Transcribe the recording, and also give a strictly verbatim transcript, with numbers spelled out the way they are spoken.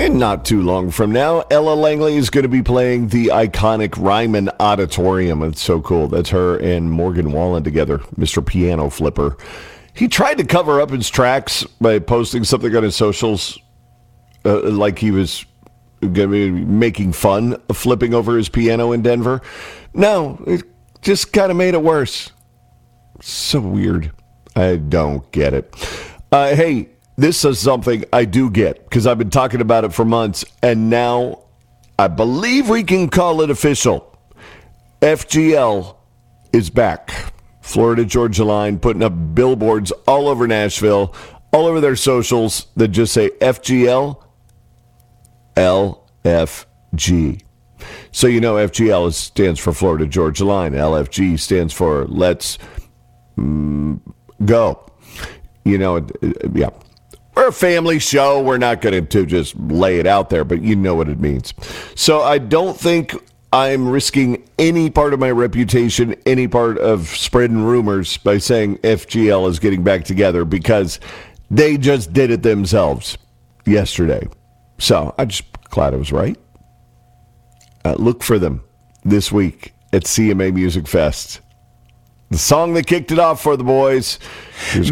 And not too long from now, Ella Langley is going to be playing the iconic Ryman Auditorium. It's so cool. That's her and Morgan Wallen together, Mister Piano Flipper. He tried to cover up his tracks by posting something on his socials, uh, like he was going to be making fun of flipping over his piano in Denver. No, it just kind of made it worse. So weird. I don't get it. Uh, hey, this is something I do get because I've been talking about it for months, and now I believe we can call it official. F G L is back. Florida Georgia Line putting up billboards all over Nashville, all over their socials that just say F G L, L F G. So you know F G L stands for Florida Georgia Line. L F G stands for Let's mm, Go. You know, yeah. We're a family show. We're not going to just lay it out there, but you know what it means. So I don't think I'm risking any part of my reputation, any part of spreading rumors by saying F G L is getting back together because they just did it themselves yesterday. So I'm just glad I was right. Uh, look for them this week at C M A Music Fest. The song that kicked it off for the boys. Here's